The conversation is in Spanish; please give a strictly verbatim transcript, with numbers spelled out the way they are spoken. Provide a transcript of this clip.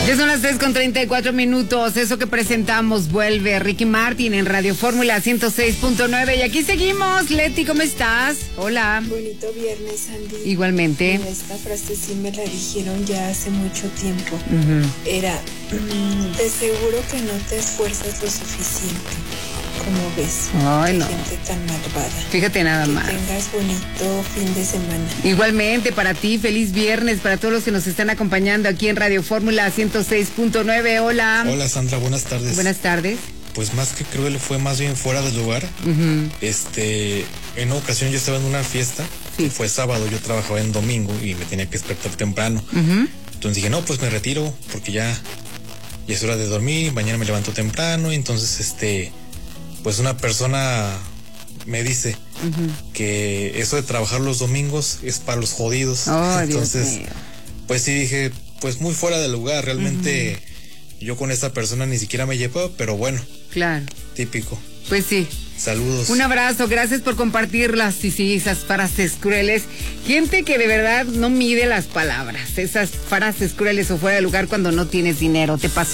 Ya son las tres con treinta y cuatro minutos. Eso que presentamos vuelve Ricky Martin en Radio Fórmula ciento seis punto nueve. Y aquí seguimos. Leti, ¿cómo estás? Hola. Bonito viernes, Andy. Igualmente. Esta frase sí me la dijeron ya hace mucho tiempo. Uh-huh. Era, mmm, de seguro que no te esfuerzas lo suficiente. ¿Cómo ves? Ay, Qué no. gente tan malvada. Fíjate nada que más. tengas bonito fin de semana. Igualmente para ti, feliz viernes, para todos los que nos están acompañando aquí en Radio Fórmula ciento seis punto nueve. Hola. Hola Sandra, buenas tardes. Buenas tardes. Pues más que cruel, fue más bien fuera del lugar. Uh-huh. Este, en una ocasión yo estaba en una fiesta, sí. Fue sábado, yo trabajaba en domingo y me tenía que despertar temprano. Uh-huh. Entonces dije, no, pues me retiro porque ya, ya es hora de dormir, mañana me levanto temprano. Entonces, este, pues una persona me dice uh-huh. que eso de trabajar los domingos es para los jodidos. Oh, entonces, Dios mío. Pues sí dije, pues muy fuera del lugar, realmente uh-huh. yo con esta persona ni siquiera me llevo, pero bueno. Claro. Típico. Pues sí. Saludos. Un abrazo, gracias por compartirlas, sí, sí, esas frases crueles. Gente que de verdad no mide las palabras, esas frases crueles o fuera de lugar cuando no tienes dinero. ¿Te pasó?